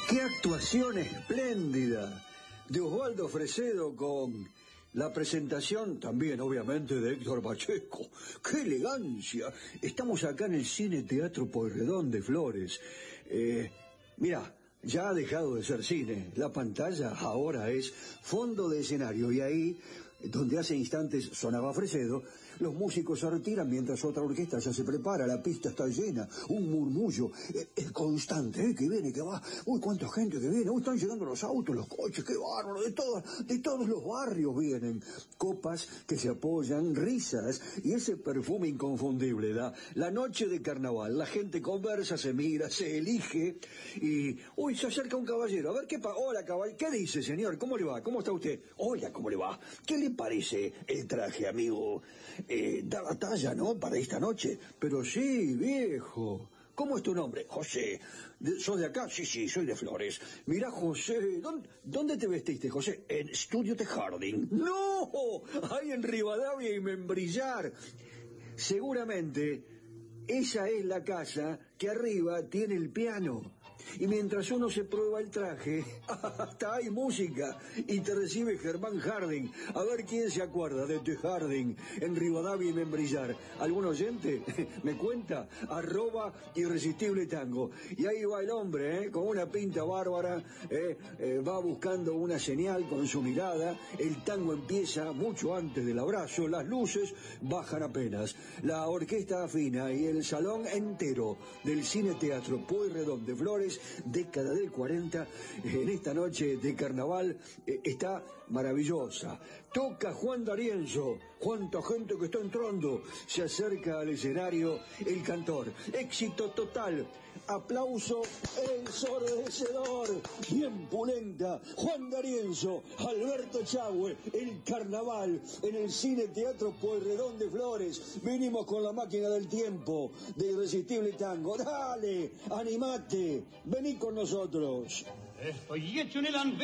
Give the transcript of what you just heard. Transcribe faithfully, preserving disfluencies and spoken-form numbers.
¡Qué actuación espléndida de Osvaldo Fresedo con la presentación también, obviamente, de Héctor Pacheco! ¡Qué elegancia! Estamos acá en el Cine Teatro Pueyrredón de Flores. Eh, mira, ya ha dejado de ser cine. La pantalla ahora es fondo de escenario y ahí, donde hace instantes sonaba Fresedo, los músicos se retiran mientras otra orquesta ya se prepara, la pista está llena, un murmullo eh, eh, constante, eh, que viene, que va, uy, cuánta gente que viene, uy, están llegando los autos, los coches, qué bárbaro, de, todo, de todos los barrios vienen, copas que se apoyan, risas y ese perfume inconfundible, da la noche de carnaval, la gente conversa, se mira, se elige y, uy, se acerca un caballero, a ver qué pasa, hola caballero, ¿qué dice señor? ¿Cómo le va? ¿Cómo está usted? Hola, ¿cómo le va? ¿Qué le parece el traje, amigo? Eh, da la talla, ¿no? Para esta noche. Pero sí, viejo. ¿Cómo es tu nombre? José. ¿Sos de acá? Sí, sí, soy de Flores. Mira, José, ¿dónde, ¿dónde te vestiste, José? En Estudio de Jardín. ¡No! Ahí en Rivadavia y Membrillar. Seguramente esa es la casa que arriba tiene el piano. Y mientras uno se prueba el traje, hasta hay música, y te recibe Germán Harding. A ver quién se acuerda de The Harding en Rivadavia y Membrillar. ¿Algún oyente? Me cuenta, arroba Irresistible Tango. Y ahí va el hombre, ¿eh? Con una pinta bárbara, ¿eh? Eh, va buscando una señal con su mirada. El tango empieza mucho antes del abrazo, las luces bajan apenas. La orquesta afina y el salón entero del Cine Teatro Pueyrredón de Flores, década del cuarenta, en esta noche de carnaval, eh, está maravillosa. Toca Juan D'Arienzo, cuánta gente que está entrando, se acerca al escenario el cantor, éxito total, aplauso ensordecedor, bien pulenta, Juan D'Arienzo, Alberto Echagüe, el carnaval en el Cine Teatro Pueyrredón de Flores. Venimos con la máquina del tiempo de Irresistible Tango. Dale, animate, vení con nosotros. Estoy hecho en el andén.